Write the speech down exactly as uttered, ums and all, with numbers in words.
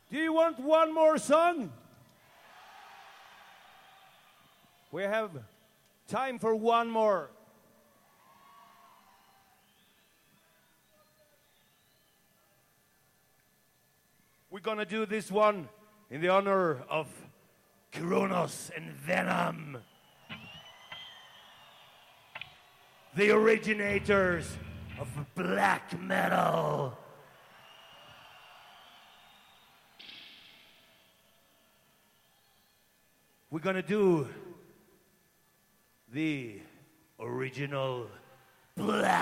Do you want one more song? We have time for one more. We're gonna do this one in the honor of Kronos and Venom, the originators of black metal. We're gonna do the original black